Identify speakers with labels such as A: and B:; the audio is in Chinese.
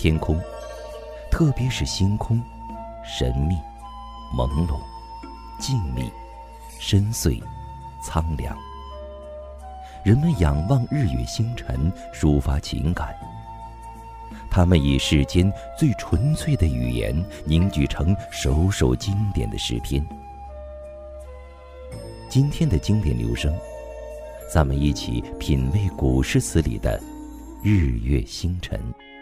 A: 天空，特别是星空，神秘、朦胧、静谧、深邃、苍凉。人们仰望日月星辰，抒发情感。他们以世间最纯粹的语言凝聚成首首经典的诗篇。今天的经典留声，咱们一起品味古诗词里的日月星辰。